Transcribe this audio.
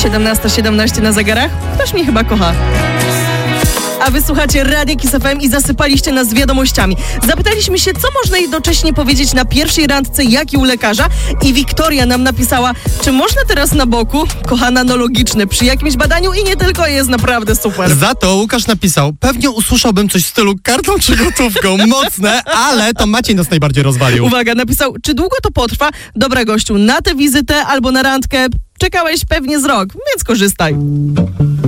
17:17 na zegarach. Ktoś mnie chyba kocha. A wy słuchacie Radia Kiss FM i zasypaliście nas wiadomościami. Zapytaliśmy się, co można jednocześnie powiedzieć na pierwszej randce, jak i u lekarza. I Wiktoria nam napisała, czy można teraz na boku? Kochana, no logiczne, przy jakimś badaniu i nie tylko, jest naprawdę super. Za to Łukasz napisał, pewnie usłyszałbym coś w stylu kartą czy gotówką. Mocne, ale to Maciej nas najbardziej rozwalił. Uwaga, napisał, czy długo to potrwa? Dobra, gościu, na tę wizytę albo na randkę czekałeś pewnie z rok, więc korzystaj.